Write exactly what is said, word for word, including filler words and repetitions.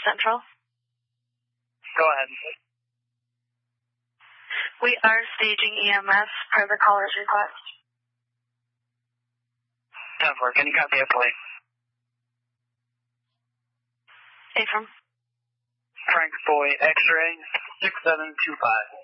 Central. Go ahead. We are staging E M S per the caller's request. ten four, can you copy it, please? Affirm. Frank Boy, X-ray, six seven two five.